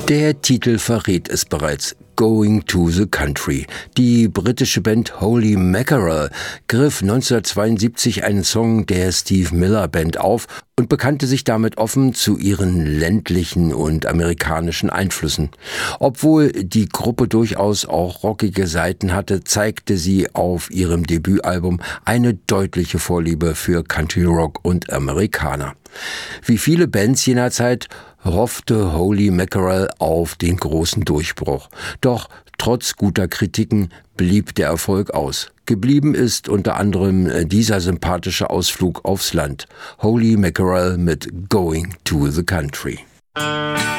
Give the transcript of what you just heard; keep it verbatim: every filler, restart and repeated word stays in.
Der Titel verrät es bereits. Going to the Country. Die britische Band Holy Mackerel griff neunzehnhundertzweiundsiebzig einen Song der Steve Miller Band auf und bekannte sich damit offen zu ihren ländlichen und amerikanischen Einflüssen. Obwohl die Gruppe durchaus auch rockige Seiten hatte, zeigte sie auf ihrem Debütalbum eine deutliche Vorliebe für Country Rock und Amerikaner. Wie viele Bands jener Zeit hoffte Holy Mackerel auf den großen Durchbruch. Doch trotz guter Kritiken blieb der Erfolg aus. Geblieben ist unter anderem dieser sympathische Ausflug aufs Land. Holy Mackerel mit Going to the Country.